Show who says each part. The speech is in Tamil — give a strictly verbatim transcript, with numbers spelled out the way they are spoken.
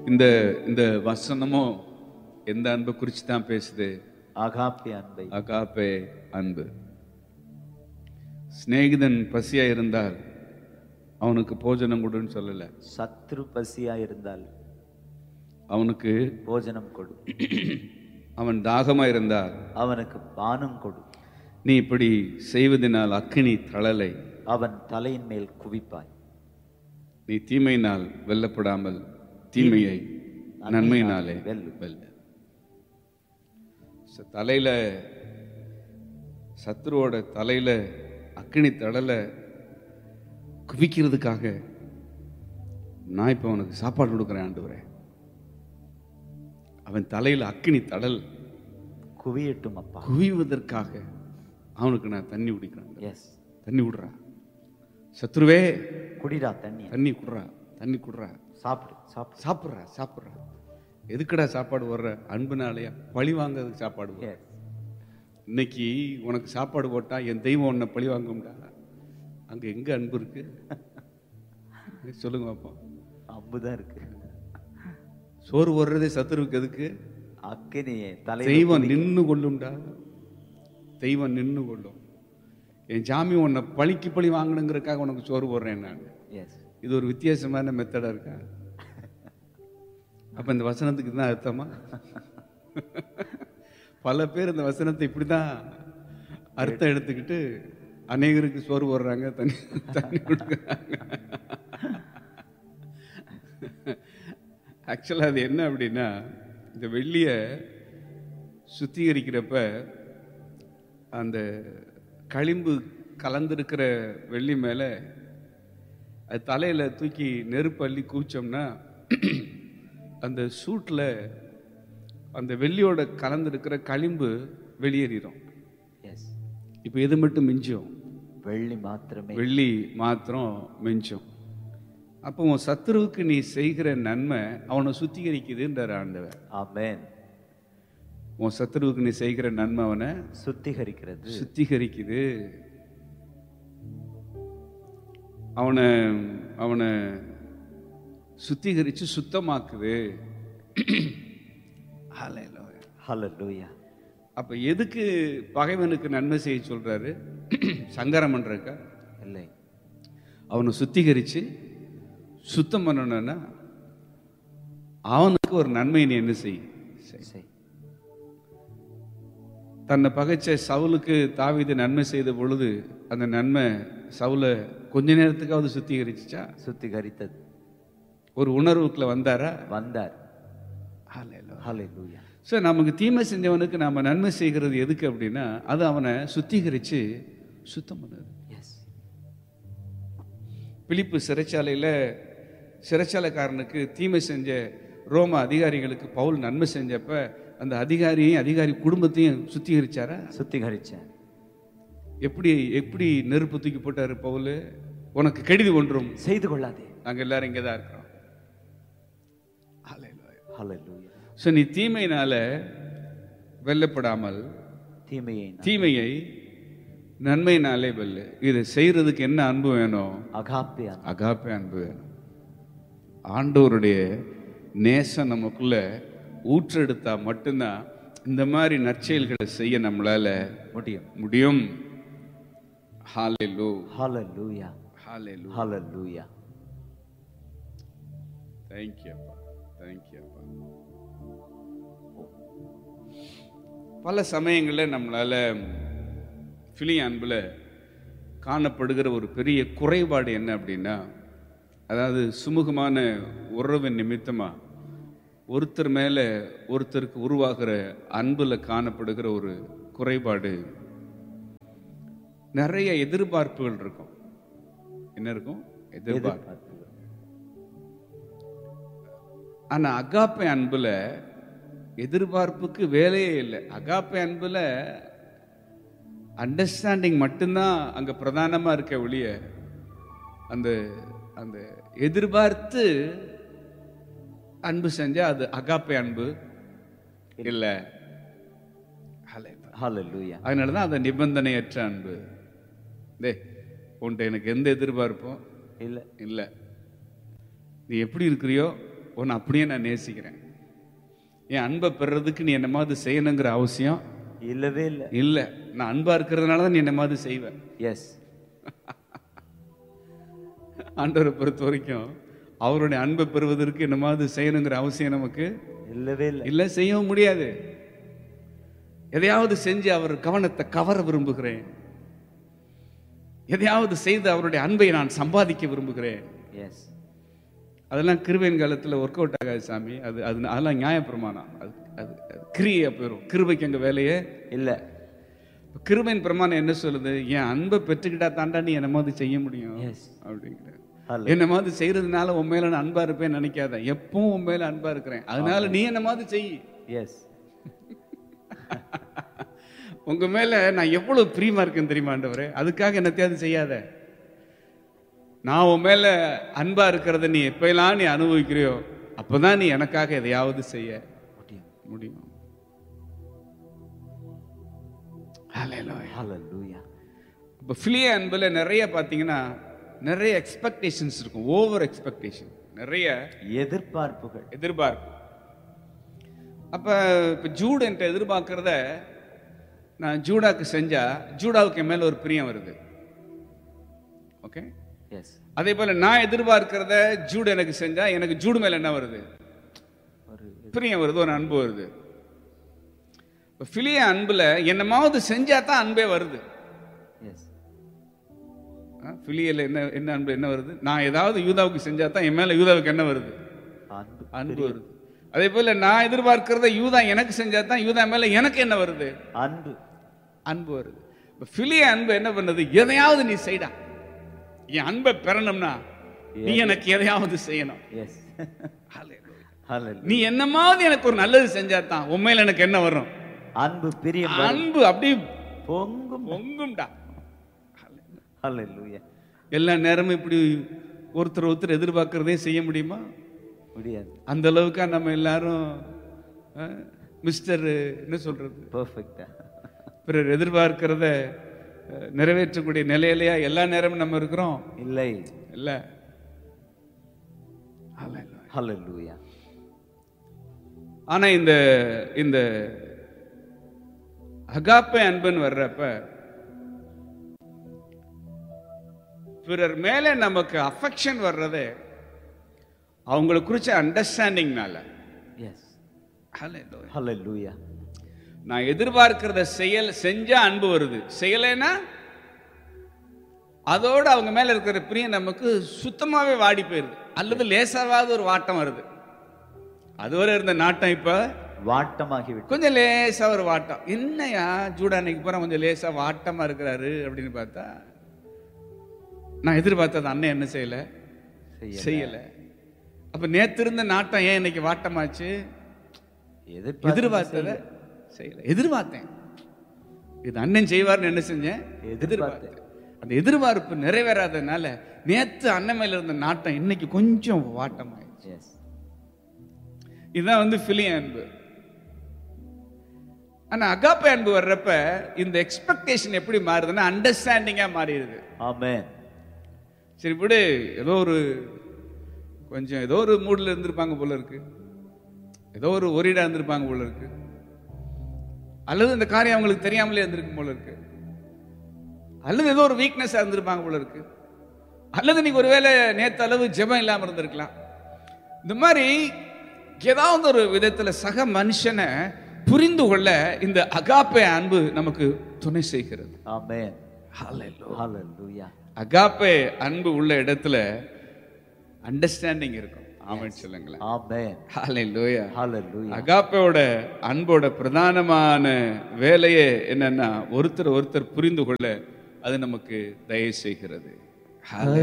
Speaker 1: இந்த இந்த வசனமும் எந்த அன்பை குறித்து தான் பேசுது?
Speaker 2: அகாப்பே அன்பை.
Speaker 1: அகாப்பே அன்பு. சிநேகிதன் பசியா இருந்தால் அவனுக்கு போஜனம் கொடுன்னு சொல்லல.
Speaker 2: சத்ரு பசியா இருந்தால்
Speaker 1: அவனுக்கு
Speaker 2: போஜனம் கொடு.
Speaker 1: அவன் தாகமா இருந்தால்
Speaker 2: அவனுக்கு பானம் கொடு.
Speaker 1: நீ இப்படி செய்வதனால் அக்கினி தழலை
Speaker 2: அவன் தலையின் மேல் குவிப்பாய்.
Speaker 1: நீ தீமையினால் வெல்லப்படாமல் தீமையை நன்மையினாலே வெல்ல. தலையில சத்ருவோட தலையில அக்கினி தழலை குவிக்கிறதுக்காக நான் இப்ப அவனுக்கு சாப்பாடு கொடுக்குறேன் ஆண்டவரே. அவன் தலையில அக்கினி தழல்
Speaker 2: குவியட்டும் அப்பா.
Speaker 1: குவிவதற்காக அவனுக்கு நான் தண்ணி குடிக்கிறேன்.
Speaker 2: எஸ்,
Speaker 1: தண்ணி விடுறா. சத்ருவே
Speaker 2: குடிடா தண்ணி.
Speaker 1: தண்ணி குடுறா, தண்ணி குடுறா.
Speaker 2: சாப்பிடு சாப்பிடு
Speaker 1: சாப்பிட்றா சாப்பிட்றா. எதுக்குடா சாப்பாடு வர்ற? அன்புனாலையா? பழி வாங்கிறதுக்கு சாப்பாடு வர. இன்னைக்கு உனக்கு சாப்பாடு போட்டா என் தெய்வம் உன்னை பழி வாங்கும்டா. அங்க எங்க அன்பு இருக்கு? சொல்லுங்க பாப்போம்.
Speaker 2: அம்புதான் இருக்கு.
Speaker 1: சோறு வர்றதே சத்துருவுக்கு எதுக்கு?
Speaker 2: அக்கினியே தலை.
Speaker 1: தெய்வம் நின்னு கொள்ளும்டா. தெய்வம் நின்னு கொள்ளும். என் ஜாமி உன்னை பழிக்கு பழி வாங்கணுங்கிறதுக்காக உனக்கு சோறு போடுறேன் நான். இது ஒரு வித்தியாசமான மெத்தடா இருக்கா? அப்ப இந்த வசனத்துக்கு தான் அர்த்தமா? பல பேர் இந்த வசனத்தை இப்படிதான் அர்த்தம் எடுத்துக்கிட்டு அநேகருக்கு சோறு போடுறாங்க, தண்ணி தண்ணி கொடுக்குறாங்க. ஆக்சுவலா அது என்ன அப்படின்னா, இந்த வெள்ளிய சுத்திகரிக்கிறப்ப அந்த களிம்பு கலந்திருக்கிற வெள்ளி மேல அது தலையில தூக்கி நெருப்பு அள்ளி குவிச்சோம்னா அந்த சூட்ல அந்த வெள்ளியோட கலந்திருக்கிற களிம்பு வெளியேறிடும். இப்ப எது மட்டும் மிஞ்சும்?
Speaker 2: வெள்ளி மாத்திரமே.
Speaker 1: வெள்ளி மாத்திரம் மிஞ்சும். அப்போ உன் சத்துருவுக்கு நீ செய்கிற நன்மை அவனை சுத்திகரிக்குதுன்றார் ஆண்டவர்.
Speaker 2: ஆமென்.
Speaker 1: உன் சத்துருவுக்கு நீ செய்கிற நன்மை அவனை
Speaker 2: சுத்திகரிக்கிறது,
Speaker 1: சுத்திகரிக்குது. அவனை அவனை சுத்திகரிச்சு சுத்தமாக்குது.
Speaker 2: ஹல்லேலூயா.
Speaker 1: அப்ப எதுக்கு பகைவனுக்கு நன்மை செய்ய சொல்றாரு? சங்கரம் பண்றதுக்கா?
Speaker 2: இல்லை.
Speaker 1: அவனை சுத்திகரிச்சு சுத்தம் பண்ணணும்னா அவனுக்கு ஒரு நன்மையை நீ என்ன செய்? தன்னை பகைச்ச சவுலுக்கு தாவீது நன்மை செய்த பொழுது அந்த நன்மை சவுல கொஞ்ச நேரத்துக்காவது சுத்திகரிச்சுச்சா?
Speaker 2: சுத்திகரித்தது.
Speaker 1: ஒரு உணர்வுக்குள்ள வந்தாரா?
Speaker 2: வந்தார்.
Speaker 1: ஹல்லேலூயா. சோ நமக்கு தீமை செஞ்சவனுக்கு நாம நன்மை செய்கிறது எதுக்கு அப்படின்னா, அது அவனை சுத்திகரிச்சு சுத்தம் பண்ணுது. பிலிப்பு சிறைச்சாலையில சிறைச்சாலைக்காரனுக்கு தீமை செஞ்ச ரோம அதிகாரிகளுக்கு பவுல் நன்மை செஞ்சப்ப அந்த அதிகாரியும் அதிகாரி குடும்பத்தையும் சுத்திகரிச்சாரா?
Speaker 2: சுத்திகரிச்சார்.
Speaker 1: எப்படி எப்படி நெருப்பு தூக்கி போட்டாரு பவுல்? உனக்கு கெடுதி ஒன்றும்
Speaker 2: செய்து கொள்ளாதே.
Speaker 1: நாங்க எல்லாரும் இங்கதான் இருக்கிறோம்.
Speaker 2: ஹல்லேலூயா.
Speaker 1: சோ நீ தீமையினால வெல்லப்படாமல்
Speaker 2: தீமையை
Speaker 1: தீமையை நன்மையினாலே வெல்லு. இதை செய்யறதுக்கு என்ன அன்பு வேணும்?
Speaker 2: அகாப்பே
Speaker 1: அகாப்பே அன்பு வேணும். ஆண்டவருடைய நேசம் நமக்குள்ள ஊற்றெடுத்தா மட்டும்தான் இந்த மாதிரி நற்செயல்களை செய்ய நம்மளால முடியும் முடியும் ஹல்லேலூயா.
Speaker 2: ஹல்லேலூயா.
Speaker 1: ஹல்லேலூயா.
Speaker 2: ஹல்லேலூயா.
Speaker 1: Thank you அப்பா. Thank you அப்பா. பல சமயங்களில் நம்மளால பிலிய அன்புல காணப்படுகிற ஒரு பெரிய குறைபாடு என்ன அப்படின்னா, அதாவது சுமூகமான உறவின் நிமித்தமா ஒருத்தர் மேல ஒருத்தருக்கு உருவாகிற அன்புல காணப்படுகிற ஒரு குறைபாடு, நிறைய எதிர்பார்ப்புகள் இருக்கும். என்ன இருக்கும்? எதிர்பார்ப்பு. ஆனா அகாப்பே அன்புல எதிர்பார்ப்புக்கு வேலையே இல்லை. அகாப்பே அன்புல அண்டர்ஸ்டாண்டிங் மட்டும்தான் அங்க பிரதானமா இருக்க ஒழிய அந்த அந்த எதிர்பார்த்து அன்பு செஞ்சா அது அகாப்பே அன்பு இல்ல.
Speaker 2: ஹல்லேலூயா.
Speaker 1: அதனாலதான் அந்த நிபந்தனையற்ற அன்பு. டே உன்ட்ட எனக்கு எந்த எதிர்பார்ப்பும்
Speaker 2: இல்ல
Speaker 1: இல்ல. நீ எப்படி இருக்கிறியோ உன்னை அப்படியே நான் நேசிக்கிறேன். என் அன்பை பெறதுக்கு நீ என்ன மாதிரி செய்யணுங்கிற அவசியம்
Speaker 2: இல்லவே இல்லை.
Speaker 1: இல்ல, நான் அன்பா இருக்கிறதுனால தான் நீ என்ன மாதிரி செய்வேன்.
Speaker 2: எஸ்.
Speaker 1: ஆண்டவரை பொறுத்த வரைக்கும் அவருடைய அன்பை பெறுவதற்கு என்ன மாதிரி செய்யணுங்கிற அவசியம் நமக்கு
Speaker 2: இல்லவே இல்லை.
Speaker 1: இல்ல, செய்யவும் முடியாது. எதையாவது செஞ்சு அவர் கவனத்தை கவர விரும்புகிறேன், எதையாவது செய்து அவருடைய அன்பை நான் சம்பாதிக்க விரும்புகிறேன்.
Speaker 2: எஸ்.
Speaker 1: அதெல்லாம் கிருபையின் காலத்தில் ஒர்க் அவுட் ஆகாது சாமி. அது அது அதெல்லாம் நியாயப்பிரமாணம். அது அது கிரியா போயிடும். கிருபைக்கு அங்கே வேலையே
Speaker 2: இல்லை.
Speaker 1: கிருபையின் பிரமாணம் என்ன சொல்லுது? என் அன்பை பெற்றுக்கிட்டா தாண்டா நீ என்ன மாதிரி செய்ய முடியும் அப்படிங்கிற. என்ன மாதிரி செய்யறதுனால உன் மேல நான் அன்பா இருப்பேன்னு நினைக்காத. எப்பவும் உன் மேல அன்பா இருக்கிறேன், அதனால நீ என்ன மாதிரி செய்.
Speaker 2: எஸ்.
Speaker 1: உங்க மேல நான் எவ்வளவு பிரியமா இருக்கேன் தெரியுமா ஆண்டவரே, அதுக்காக என்னத்தையாவது செய்யாத. நான் உன் மேல அன்பா இருக்கிறத நீ எப்பெல்லாம் நீ அனுபவிக்கிறியோ அப்பதான் நீ எனக்காக எதையாவது செய்ய முடியும் முடியும்
Speaker 2: ஹல்லேலூயா.
Speaker 1: இப்போ பிலிய அன்புல நிறைய பார்த்தீங்கன்னா நிறைய எக்ஸ்பெக்டேஷன்ஸ் இருக்கும். ஓவர் எக்ஸ்பெக்டேஷன், நிறைய
Speaker 2: எதிர்பார்ப்புகள்,
Speaker 1: எதிர்பார்ப்பு. அப்ப இப்போ ஜூட் என்கிட்ட எதிர்பார்க்கிறத நான் ஜூடாக்கு செஞ்சா ஜூடாவுக்கு என் மேல ஒரு பிரியம் வருது. ஓகே.
Speaker 2: எஸ். அதே
Speaker 1: போல நான் எதிர்பார்க்கிறத ஜூட் எனக்கு செஞ்சா எனக்கு ஜூடு மேல என்ன வருது?
Speaker 2: ஒரு
Speaker 1: பிரியம் வருது, ஒரு அன்பு வருது. இப்போ பிலிய அன்புல என்னமாவது செஞ்சா தான் அன்பே வருது.
Speaker 2: எஸ்.
Speaker 1: பிலியல என்ன என்ன அன்பு என்ன வருது? நான் ஏதாவது யூதாவுக்கு செஞ்சா தான் என் மேல யூதாவுக்கு என்ன வருது?
Speaker 2: அன்பு
Speaker 1: அன்பு வருது. அதே போல நான் எதிர்பார்க்கிறத யூதா எனக்கு செஞ்சா தான் யூதா மேல எனக்கு என்ன வருது?
Speaker 2: அன்பு
Speaker 1: அன்பு வருது. பிலிய அன்பு என்ன பண்ணுது? எதையாவது நீ செய்டா, என் அன்பை பெறணும்னா நீ எனக்கு எதையாவது செய்யணும்.
Speaker 2: எஸ்.
Speaker 1: நீ என்னமாவது எனக்கு ஒரு நல்லது செஞ்சா தான் உன் மேல எனக்கு என்ன வரும்?
Speaker 2: அன்பு, பிரியம்,
Speaker 1: அன்பு அப்படி
Speaker 2: பொங்கும்
Speaker 1: பொங்கும்டா.
Speaker 2: ஹல்லேலூயா.
Speaker 1: எல்லா நேரமும் இப்படி ஒருத்தர் ஒருத்தர் எதிர்பார்க்கிறதே செய்ய முடியுமா?
Speaker 2: முடியாது.
Speaker 1: அந்த அளவுக்கு நம்ம எல்லாரும் மிஸ்டர் என்ன சொல்றது,
Speaker 2: பெர்ஃபெக்ட்டா
Speaker 1: பிறர் எதிர்பார்க்கிறத நிறைவேற்றக்கூடிய நிலையிலையா எல்லா நேரமும் நம்ம இருக்கிறோம்?
Speaker 2: இல்லை.
Speaker 1: இல்ல.
Speaker 2: ஹல்லேலூயா.
Speaker 1: ஆனா இந்த இந்த அகாப்பே அன்புன்னு வர்றப்ப பிறர் மேல நமக்கு அஃபெக்ஷன் வர்றதே அவங்களை குறிச்ச அண்டர்ஸ்டாண்டிங்னால.
Speaker 2: எஸ். ஹல்லேலூயா.
Speaker 1: நான் எதிர்பார்க்கிறத செயல் செஞ்சா அன்பு வருது, செய்யலைன்னா அதோட அவங்க மேல இருக்கிற பிரியம் நமக்கு சுத்தமாவே வாடி போயிருது, அல்லது லேசாவாத ஒரு வாட்டம் வருது. அதுவரை இருந்த நாட்டம் இப்ப
Speaker 2: வாட்டமாகி
Speaker 1: கொஞ்சம் லேசா ஒரு வாட்டம். என்னையா ஜூடா அன்னைக்கு போற கொஞ்சம் லேசா வாட்டமா இருக்கிறாரு அப்படின்னு பார்த்தா, நான் எதிர்பார்த்தது அண்ணன் என்ன செய்யல செய்யல. அப்ப நேத்து இருந்த நாட்டம் ஏன் இன்னைக்கு வாட்டமாச்சு? எதிர்பார்த்தத செய்யல. எதிர்பார்த்தேன் இது அண்ணன் செய்வார்னு என்ன செஞ்சேன்? எதிர்பார்த்தேன். அந்த எதிர்பார்ப்பு நிறைவேறாதனால நேத்து அண்ணன் மேல இருந்த நாட்டம் இன்னைக்கு கொஞ்சம் வாட்டமாயிடுச்சு. இதுதான் வந்து பிலிய அன்பு. ஆனா அகாப்பே அன்பு வர்றப்ப இந்த எக்ஸ்பெக்டேஷன் எப்படி மாறுதுன்னா அண்டர்ஸ்டாண்டிங்கா மாறிடுது.
Speaker 2: ஆமென்.
Speaker 1: சரி விடு, ஏதோ ஒரு கொஞ்சம் ஏதோ ஒரு மூட்ல இருந்திருப்பாங்க போல இருக்கு, ஏதோ ஒரு ஒரிடா இருந்திருப்பாங்க போல இருக்கு, அல்லது இந்த காரியம் அவங்களுக்கு தெரியாமலே இருந்திருக்கும் போல இருக்கு, அல்லது ஏதோ ஒரு வீக்னஸ் இருந்திருப்பாங்க போல இருக்கு, அல்லது நீங்க ஒருவேளை நேத்து அளவு ஜெபம் இல்லாம இருந்திருக்கலாம். இந்த மாதிரி ஏதாவது ஒரு விதத்துல சக மனுஷனை புரிந்து கொள்ள இந்த அகாப்பே அன்பு நமக்கு துணை செய்கிறது.
Speaker 2: ஆமென். ஹல்லேலூயா.
Speaker 1: அகாப்பே அன்பு உள்ள இடத்துல அண்டர்ஸ்டாண்டிங் இருக்கும். ஆமென் சொல்லுங்களேன்.
Speaker 2: ஆமென்.
Speaker 1: ஹல்லேலூயா.
Speaker 2: ஹல்லேலூயா.
Speaker 1: அகாப்பேவோட அன்போட பிரதானமான வேலையே என்னன்னா ஒருத்தர் ஒருத்தர் புரிந்து கொள்ள அது நமக்கு தயவு செய்கிறது.